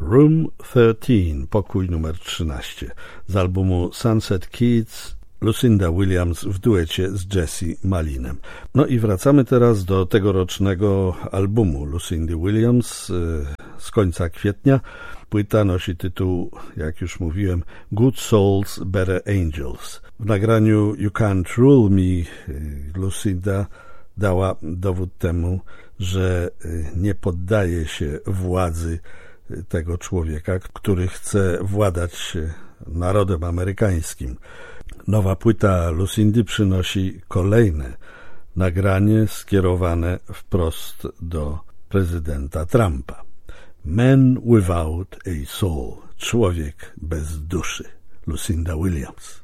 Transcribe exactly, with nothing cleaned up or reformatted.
Room thirteen, pokój numer trzynaście, z albumu Sunset Kids, Lucinda Williams w duecie z Jesse Malinem. No i wracamy teraz do tegorocznego albumu Lucindy Williams z końca kwietnia. Płyta nosi tytuł, jak już mówiłem, Good Souls, Better Angels. W nagraniu You Can't Rule Me Lucinda dała dowód temu, że nie poddaje się władzy tego człowieka, który chce władać narodem amerykańskim. Nowa płyta Lucindy przynosi kolejne nagranie skierowane wprost do prezydenta Trumpa. Man Without a Soul, człowiek bez duszy. Lucinda Williams.